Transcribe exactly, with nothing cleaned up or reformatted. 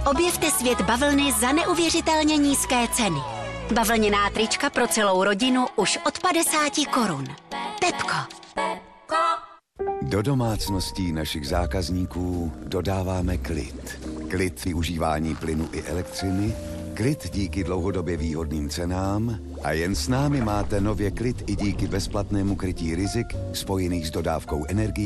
Objevte svět bavlny za neuvěřitelně nízké ceny. Bavlněná trička pro celou rodinu už od padesáti korun. Pepko. Do domácností našich zákazníků dodáváme klid. Klid využívání plynu i elektřiny, klid díky dlouhodobě výhodným cenám a jen s námi máte nově klid i díky bezplatnému krytí rizik spojených s dodávkou energií.